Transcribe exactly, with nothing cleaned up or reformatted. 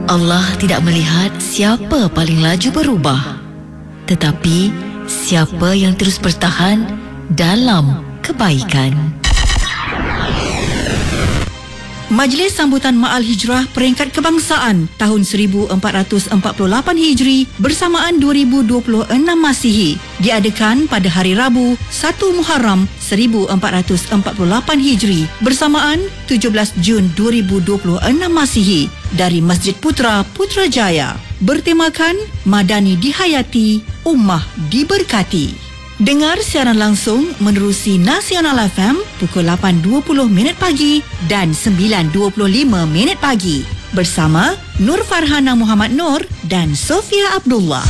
Allah tidak melihat siapa paling laju berubah, tetapi siapa yang terus bertahan dalam kebaikan. Majlis Sambutan Ma'al Hijrah Peringkat Kebangsaan tahun seribu empat ratus empat puluh lapan Hijri bersamaan dua ribu dua puluh enam Masihi diadakan pada hari Rabu satu Muharram seribu empat ratus empat puluh lapan Hijri bersamaan tujuh belas Jun dua ribu dua puluh enam Masihi dari Masjid Putra Putrajaya. Bertemakan Madani dihayati, Ummah diberkati. Dengar siaran langsung menerusi Nasional F M pukul lapan dua puluh minit pagi dan sembilan dua puluh lima minit pagi bersama Nur Farhana Muhammad Nur dan Sofia Abdullah.